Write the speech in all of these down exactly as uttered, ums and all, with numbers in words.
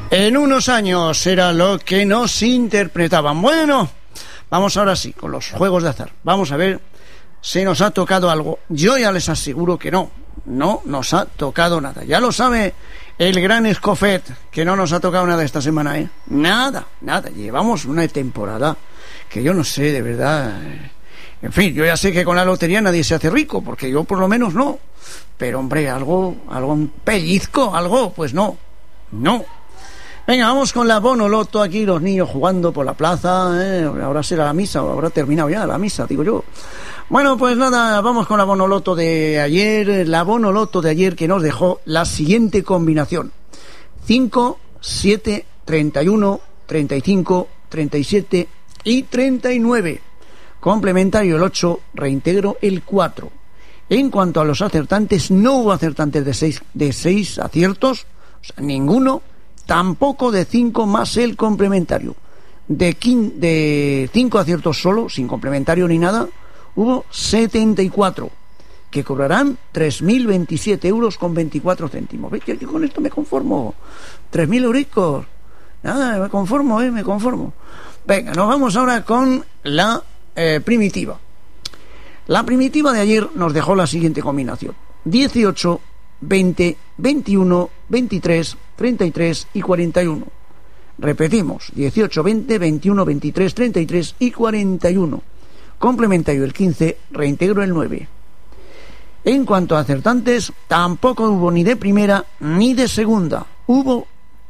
En unos años era lo que nos interpretaban. Bueno, vamos ahora sí con los juegos de azar. Vamos a ver si nos ha tocado algo. Yo ya les aseguro que no, no nos ha tocado nada. Ya lo sabe el gran Escofet, que no nos ha tocado nada esta semana, ¿eh? Nada, nada. Llevamos una temporada que yo no sé, de verdad. En fin, yo ya sé que con la lotería nadie se hace rico, porque yo por lo menos no. Pero hombre, algo, algo, un pellizco, algo, pues no, no. Venga, vamos con la Bonoloto, aquí los niños jugando por la plaza, ¿eh? Ahora será la misa, o habrá terminado ya la misa, digo yo. Bueno, pues nada, vamos con la Bonoloto de ayer, la Bonoloto de ayer que nos dejó la siguiente combinación: cinco, siete, treinta y uno, treinta y cinco, treinta y siete y treinta y nueve. Complementario el ocho, reintegro el cuatro. En cuanto a los acertantes, no hubo acertantes de seis, de seis aciertos, o sea, ninguno. Tampoco de cinco más el complementario. De, quin, de cinco aciertos solo, sin complementario ni nada, hubo setenta y cuatro, que cobrarán tres mil veintisiete euros con veinticuatro céntimos. ¿Ves? Yo, yo con esto me conformo. tres mil euricos. Nada, me conformo, ¿eh? Me conformo. Venga, nos vamos ahora con la eh, primitiva. La primitiva de ayer nos dejó la siguiente combinación: dieciocho, veinte, veintiuno, veintitrés, treinta y tres y cuarenta y uno. Repetimos: dieciocho, veinte, veintiuno, veintitrés, treinta y tres y cuarenta y uno. Complementario el quince, reintegro el nueve. En cuanto a acertantes, tampoco hubo ni de primera ni de segunda. Hubo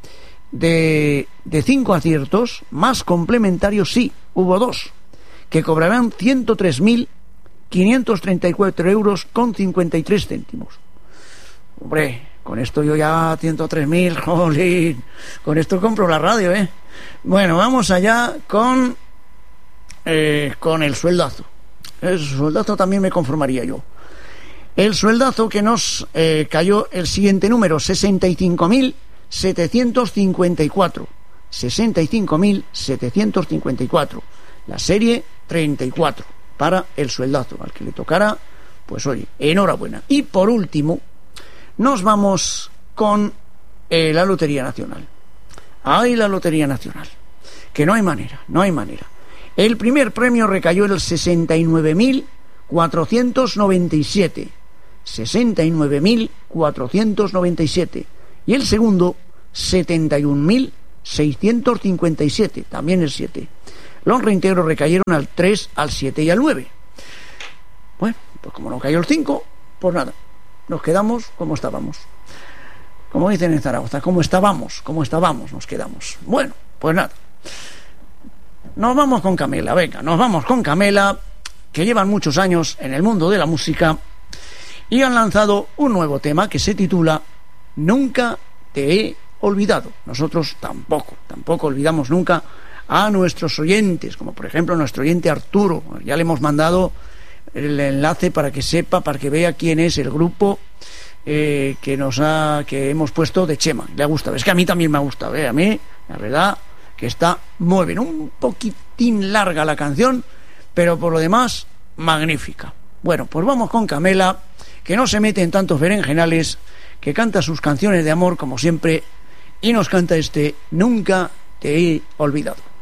de, de cinco aciertos, más complementario sí, hubo dos, que cobrarán ciento tres mil quinientos treinta y cuatro euros con cincuenta y tres céntimos. Hombre, con esto yo ya ciento tres mil, jolín, con esto compro la radio, ¿eh? Bueno, vamos allá con eh, con el sueldazo. El sueldazo también me conformaría yo. El sueldazo que nos eh, cayó el siguiente número: sesenta y cinco mil setecientos cincuenta y cuatro. sesenta y cinco mil setecientos cincuenta y cuatro. La serie treinta y cuatro. Para el sueldazo, al que le tocara, pues oye, enhorabuena. Y por último, nos vamos con eh, la Lotería Nacional. ¡Ay, la Lotería Nacional! Que no hay manera, no hay manera. El primer premio recayó en el sesenta y nueve mil cuatrocientos noventa y siete. sesenta y nueve mil cuatrocientos noventa y siete. Y el segundo, setenta y un mil seiscientos cincuenta y siete. También el siete. Los reintegros recayeron al tres, al siete y al nueve. Bueno, pues como no cayó el cinco, pues nada, nos quedamos como estábamos. Como dicen en Zaragoza, como estábamos, como estábamos, nos quedamos. Bueno, pues nada. Nos vamos con Camela, venga, nos vamos con Camela, que llevan muchos años en el mundo de la música y han lanzado un nuevo tema que se titula Nunca te he olvidado. Nosotros tampoco, tampoco olvidamos nunca a nuestros oyentes, como por ejemplo nuestro oyente Arturo. Ya le hemos mandado el enlace para que sepa, para que vea quién es el grupo eh, que nos ha, que hemos puesto de Chema. Le ha gustado, es que a mí también me ha gustado, ¿eh? A mí, la verdad, que está muy bien, un poquitín larga la canción, pero por lo demás, magnífica. Bueno, pues vamos con Camela, que no se mete en tantos berenjenales, que canta sus canciones de amor como siempre, y nos canta este Nunca te he olvidado.